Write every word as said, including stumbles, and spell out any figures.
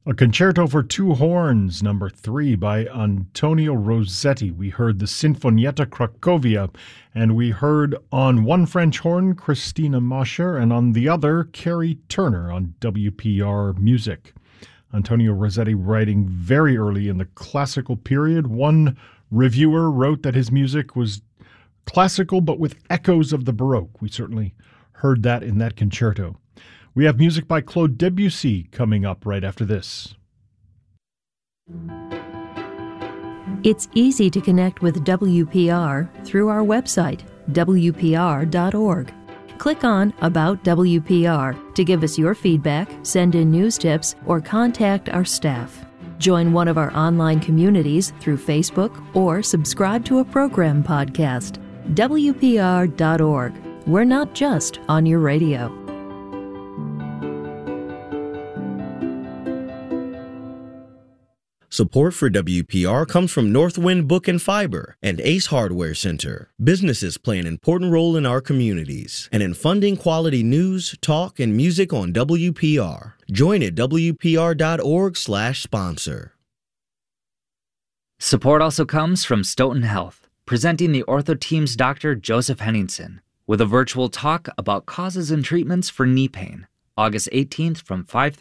A Concerto for Two Horns, number three, by Antonio Rossetti. We heard the Sinfonietta Cracovia, and we heard on one French horn, Christina Mosher, and on the other, Carrie Turner on W P R Music. Antonio Rossetti writing very early in the classical period. One reviewer wrote that his music was classical, but with echoes of the Baroque. We certainly heard that in that concerto. We have music by Claude Debussy coming up right after this. It's easy to connect with W P R through our website, W P R dot org. Click on About W P R to give us your feedback, send in news tips, or contact our staff. Join one of our online communities through Facebook or subscribe to a program podcast. W P R dot org. We're not just on your radio. Support for W P R comes from Northwind Book and Fiber and Ace Hardware Center. Businesses play an important role in our communities and in funding quality news, talk, and music on W P R. Join at W P R dot org slash sponsor. Support also comes from Stoughton Health, presenting the Ortho Team's Doctor Joseph Henningsen with a virtual talk about causes and treatments for knee pain, August eighteenth from five